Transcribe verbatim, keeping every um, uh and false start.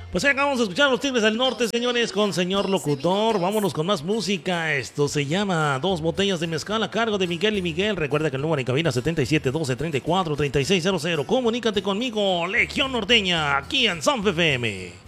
Pues ahí acabamos de escuchar a los Tigres del Norte, señores, con señor locutor. Vámonos con más música. Esto se llama Dos Botellas de Mezcal a cargo de Miguel y Miguel. Recuerda que el número en cabina setenta y siete doce treinta y cuatro treinta y seis cero cero. Comunícate conmigo, Legión Norteña, aquí en Sanf F M.